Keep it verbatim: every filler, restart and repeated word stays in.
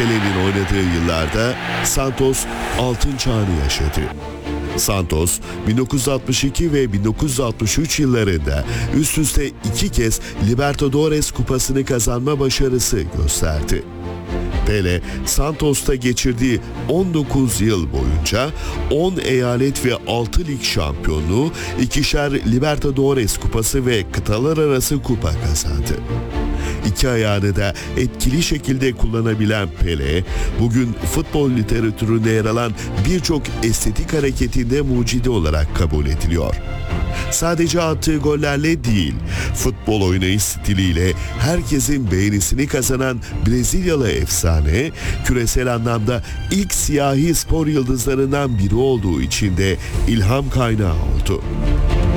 Pele'nin oynadığı yıllarda Santos altın çağını yaşadı. Santos, bin dokuz yüz altmış iki ve bin dokuz yüz altmış üç yıllarında üst üste iki kez Libertadores Kupası'nı kazanma başarısı gösterdi. Pele, Santos'ta geçirdiği on dokuz yıl boyunca on eyalet ve altı lig şampiyonluğu, ikişer Libertadores Kupası ve kıtalar arası kupa kazandı. İki ayağını da etkili şekilde kullanabilen Pele, bugün futbol literatüründe yer alan birçok estetik hareketinde mucidi olarak kabul ediliyor. Sadece attığı gollerle değil, futbol oynayış stiliyle herkesin beğenisini kazanan Brezilyalı efsane, küresel anlamda ilk siyahi spor yıldızlarından biri olduğu için de ilham kaynağı oldu.